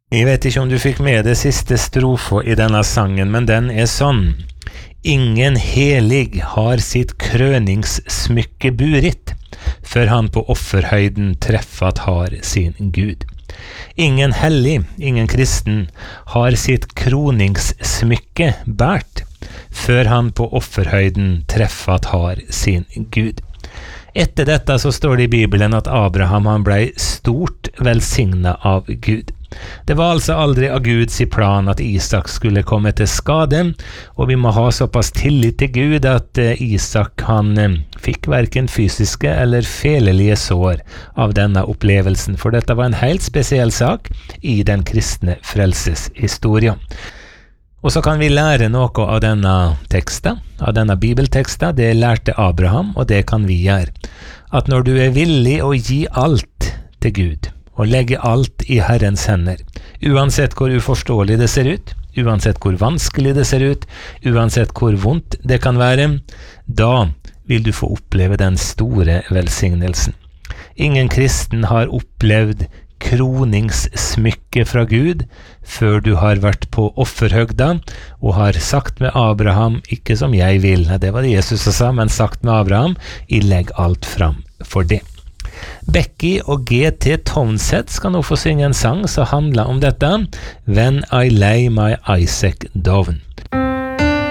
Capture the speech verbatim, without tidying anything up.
Jeg vet ikke om du fikk med det siste strofa i denne sangen, men den er sånn. Ingen helig har sitt krøningssmykke burit, før han på offerhøyden treffat har sin Gud. Ingen hellig, ingen kristen, har sitt kroningssmykke bært, før han på offerhøyden treffat har sin Gud. Etter dette så står det i Bibelen at Abraham han ble stort velsignet av Gud. Det var altså aldri av Guds plan at Isak skulle komme til skade, og vi må ha såpass tillit til Gud at Isak han fikk hverken fysiske eller felelige sår av denne opplevelsen, for dette var en helt spesiell sak i den kristne frelseshistorien. Og så kan vi lære noe av denne teksten, av denne bibelteksten. Det lærte Abraham, og det kan vi gjøre. At når du er villig å gi alt til Gud, og legge alt i Herrens hender, uansett hvor uforståelig det ser ut, uansett hvor vanskelig det ser ut, uansett hvor vondt det kan være, da vil du få oppleve den store velsignelsen. Ingen kristen har opplevd kroningssmykke fra Gud før du har vært på offerhøgda og har sagt med Abraham, ikke som jeg vil, det var det Jesus sa, men sagt med Abraham, jeg legg alt fram for det. Becky og G T Townsend skal nå få synge en sang som handler om dette, When I Lay My Isaac Down.